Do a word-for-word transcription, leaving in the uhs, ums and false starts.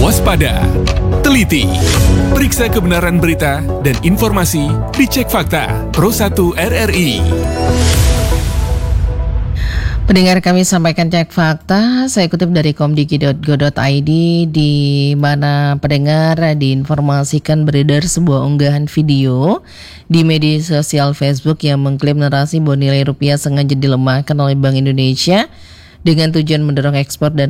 Waspada, teliti, periksa kebenaran berita dan informasi dicek fakta Pro satu R R I. Pendengar, kami sampaikan cek fakta, saya kutip dari komdiki titik go titik i d, di mana pendengar diinformasikan beredar sebuah unggahan video di media sosial Facebook yang mengklaim narasi bahwa nilai rupiah sengaja dilemahkan oleh Bank Indonesia dengan tujuan mendorong ekspor dan